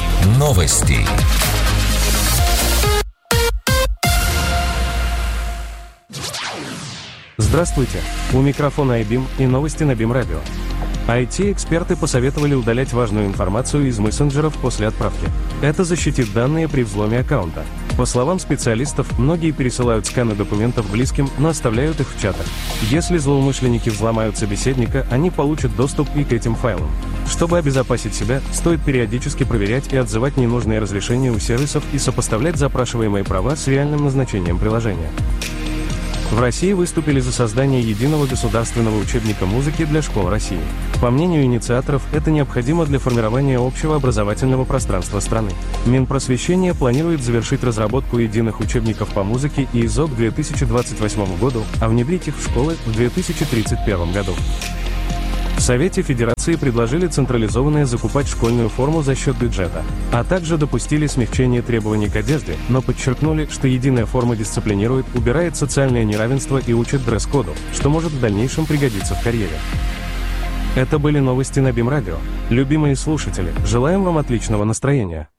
Новости. Здравствуйте, у микрофона iBeam и новости на BeamRadio. Radio. IT-эксперты посоветовали удалять важную информацию из мессенджеров после отправки. Это защитит данные при взломе аккаунта. По словам специалистов, многие пересылают сканы документов близким, но оставляют их в чатах. Если злоумышленники взломают собеседника, они получат доступ и к этим файлам. Чтобы обезопасить себя, стоит периодически проверять и отзывать ненужные разрешения у сервисов и сопоставлять запрашиваемые права с реальным назначением приложения. В России выступили за создание единого государственного учебника музыки для школ России. По мнению инициаторов, это необходимо для формирования общего образовательного пространства страны. Минпросвещение планирует завершить разработку единых учебников по музыке и ИЗО к 2028 году, а внедрить их в школы в 2031 году. В Совете Федерации предложили централизованно закупать школьную форму за счет бюджета, а также допустили смягчение требований к одежде, но подчеркнули, что единая форма дисциплинирует, убирает социальное неравенство и учит дресс-коду, что может в дальнейшем пригодиться в карьере. Это были новости на BeamRadio. Любимые слушатели, желаем вам отличного настроения.